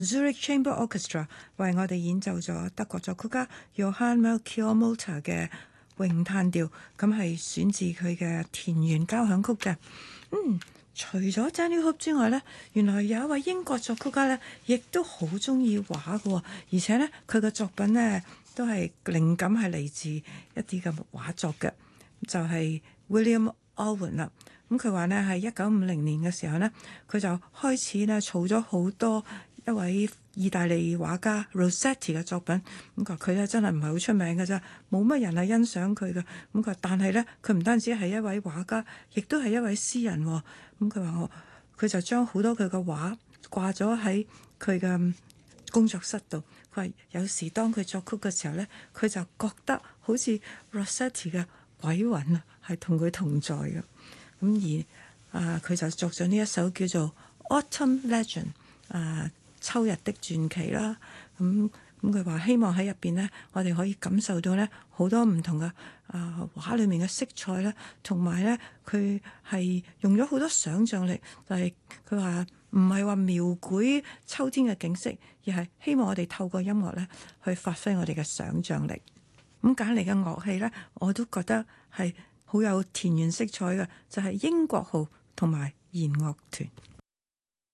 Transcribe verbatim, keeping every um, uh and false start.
Zurich Chamber Orchestra 為我哋演奏咗德國作曲家 Johann Melchior Moltke 嘅詠嘆調，咁係選自佢嘅田園交響曲嘅。嗯，除咗 Daniel Hope 之外呢，原來有一位英國作曲家呢，亦都好中意畫嘅，而且呢，佢嘅作品呢，都係靈感係嚟自一啲嘅畫作嘅，就係、是、William Alwyn 啦。咁佢話呢，係一九五零年嘅時候呢，佢就開始呢，儲咗好多一位意大利畫家 Rossetti 嘅作品。咁佢話佢咧真係唔係好出名嘅啫，冇乜人係欣賞佢嘅。咁佢話但係咧，佢唔單止係一位畫家，亦都係一位詩人。咁佢話我佢就將好多佢嘅畫掛咗喺佢嘅工作室度。佢話有時當佢作曲嘅時候咧，佢就覺得好似 Rossetti 嘅鬼魂啊，係同佢同在嘅。咁而啊，佢就作咗呢一首叫做 Autumn Legend 啊。秋日的傳奇啦，咁咁佢話希望喺入邊呢，我哋可以感受到呢好多唔同嘅啊畫裏面嘅色彩啦，同埋呢，佢係用咗好多想像力，但係佢話唔係話描繪秋天嘅景色，而係希望我哋透過音樂呢去發揮我哋嘅想像力。咁揀嚟嘅樂器呢，我都覺得係好有田園色彩嘅，就係、是、英國號同埋弦樂團。